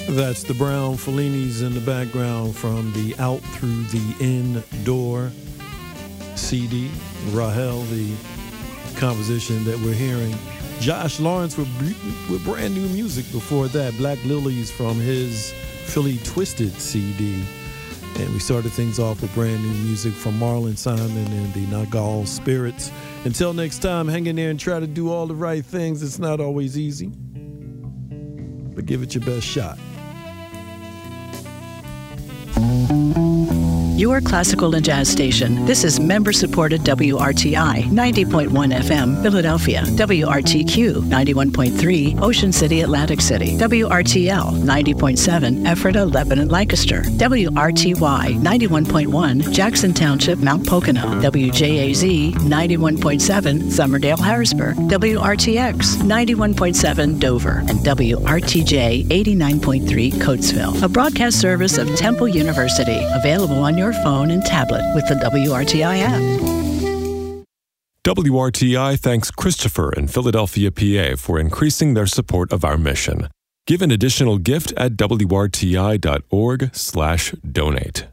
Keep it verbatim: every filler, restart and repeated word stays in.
That's the Brown Fellinis in the background from the Out Through the Indoor C D. Rahel, the composition that we're hearing. Josh Lawrence with, with brand new music before that. Black Lilies from his Philly Twisted C D. And we started things off with brand new music from Marlon Simon and the Nagal Spirits. Until next time, hang in there and try to do all the right things. It's not always easy, but give it your best shot. Your classical and jazz station. This is member-supported W R T I, ninety point one F M, Philadelphia. W R T Q, ninety-one point three, Ocean City, Atlantic City. W R T L, ninety point seven, Ephrata, Lebanon, Lancaster. W R T Y, ninety-one point one, Jackson Township, Mount Pocono. W J A Z, ninety-one point seven, Summerdale, Harrisburg. W R T X, ninety-one point seven, Dover. And W R T J, eighty-nine point three, Coatesville. A broadcast service of Temple University. Available on your phone and tablet with the W R T I app. W R T I thanks Christopher in Philadelphia, P A for increasing their support of our mission. Give an additional gift at W R T I dot org slash donate.